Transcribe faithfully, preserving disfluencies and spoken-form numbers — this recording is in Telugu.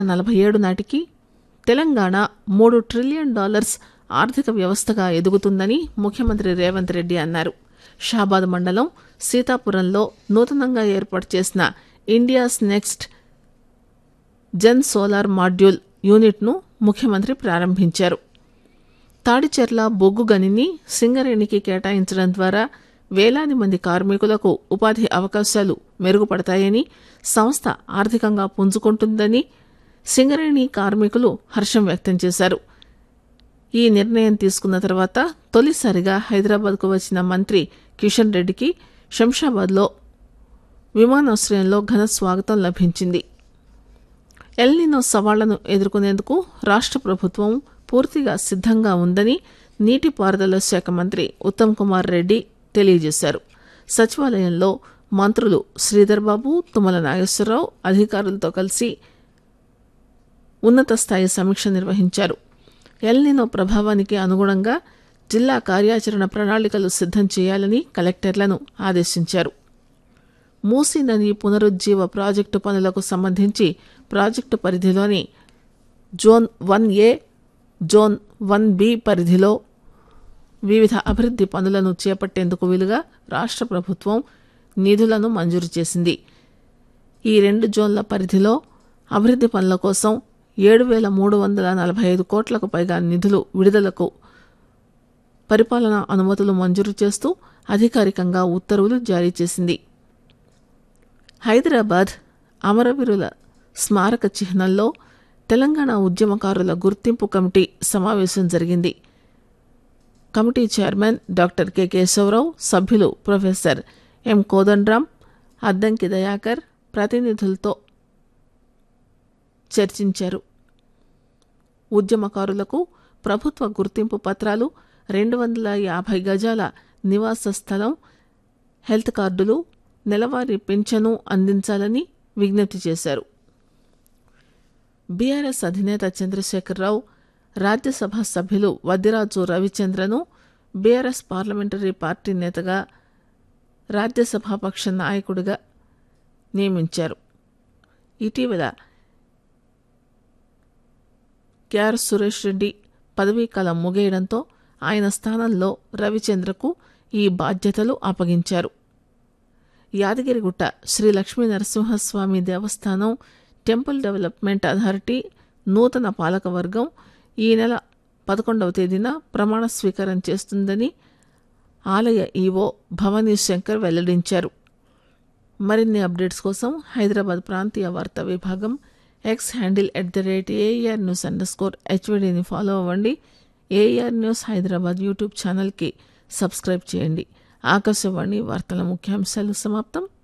నలభై ఏడు నాటికి తెలంగాణ మూడు ట్రిలియన్ డాలర్స్ ఆర్థిక వ్యవస్థగా ఎదుగుతుందని ముఖ్యమంత్రి రేవంత్ రెడ్డి అన్నారు. షాబాద్ మండలం సీతాపురంలో నూతనంగా ఏర్పాటు చేసిన India's next gen solar module యూనిట్ను ముఖ్యమంత్రి ప్రారంభించారు. తాడిచెర్ల బొగ్గు గనిని సింగరేణికి కేటాయించడం ద్వారా వేలాది మంది కార్మికులకు ఉపాధి అవకాశాలు మెరుగుపడతాయని, సంస్థ ఆర్థికంగా పుంజుకుంటుందని సింగరేణి కార్మికులు హర్షం వ్యక్తం చేశారు. ఈ నిర్ణయం తీసుకున్న తర్వాత తొలిసారిగా హైదరాబాద్కు వచ్చిన మంత్రి కిషన్ రెడ్డికి శంషాబాద్లో విమానాశ్రయంలో ఘన స్వాగతం లభించింది. ఎల్నినో సవాళ్లను ఎదుర్కొనేందుకు రాష్ట్ర ప్రభుత్వం పూర్తిగా సిద్ధంగా ఉందని నీటిపారుదల శాఖ మంత్రి ఉత్తమ్ కుమార్ రెడ్డి తెలియజేశారు. సచివాలయంలో మంత్రులు శ్రీధర్ బాబు, తుమ్మల నాగేశ్వరరావు అధికారులతో కలిసి ఉన్నత స్థాయి సమీక్ష నిర్వహించారు. ఎల్నినో ప్రభావానికి అనుగుణంగా జిల్లా కార్యాచరణ ప్రణాళికలు సిద్ధం చేయాలని కలెక్టర్లను ఆదేశించారు. మూసీ నది పునరుజ్జీవ ప్రాజెక్టు పనులకు సంబంధించి ప్రాజెక్టు పరిధిలోని జోన్ వన్ ఏ, జోన్ వన్ బి పరిధిలో వివిధ అభివృద్ధి పనులను చేపట్టేందుకు వీలుగా రాష్ట్ర ప్రభుత్వం నిధులను మంజూరు చేసింది. ఈ రెండు జోన్ల పరిధిలో అభివృద్ధి పనుల కోసం ఏడు వేల మూడు వందల నలభై ఐదు కోట్లకు పైగా నిధులు విడుదలకు పరిపాలనా అనుమతులు మంజూరు చేస్తూ అధికారికంగా ఉత్తర్వులు జారీ చేసింది. హైదరాబాద్ అమరవీరుల స్మారక చిహ్నంలో తెలంగాణ ఉద్యమకారుల గుర్తింపు కమిటీ సమావేశం జరిగింది. Committee chairman doctor K Keshavarao, సభ్యులు ప్రొఫెసర్ ఎం కోదండరాం, అద్దంకి దయాకర్ ప్రతినిధులతో చర్చించారు. ఉద్యమకారులకు ప్రభుత్వ గుర్తింపు పత్రాలు, రెండు వందల యాభై గజాల నివాస స్థలం, హెల్త్ కార్డులు, నెలవారీ పింఛను అందించాలని విజ్ఞప్తి చేశారు. బీఆర్ఎస్ అధినేత చంద్రశేఖరరావు రాజ్యసభ సభ్యులు వద్దిరాజు రవిచంద్రను బీఆర్ఎస్ పార్లమెంటరీ పార్టీ నేతగా, రాజ్యసభాపక్ష నాయకుడిగా నియమించారు. ఇటీవల కేఆర్ సురేష్ రెడ్డి పదవీకాలం ముగియడంతో ఆయన స్థానంలో రవిచంద్రకు ఈ బాధ్యతలు అప్పగించారు. యాదగిరిగుట్ట శ్రీ లక్ష్మీ నరసింహస్వామి దేవస్థానం టెంపుల్ డెవలప్మెంట్ అథారిటీ నూతన పాలకవర్గం ఈ నెల పదకొండవ తేదీన ప్రమాణ స్వీకారం చేస్తుందని ఆలయ ఈవో భవానీ శంకర్ వెల్లడించారు. మరిన్ని అప్డేట్స్ కోసం హైదరాబాద్ ప్రాంతీయ వార్తా విభాగం X handle at the rate AR news under score హెచ్వీడీని follow అవ్వండి. ఏఆర్ న్యూస్ హైదరాబాద్ యూట్యూబ్ ఛానల్కి సబ్స్క్రైబ్ చేయండి. ఆకాశవాణి వార్తల ముఖ్యాంశాలు సమాప్తం.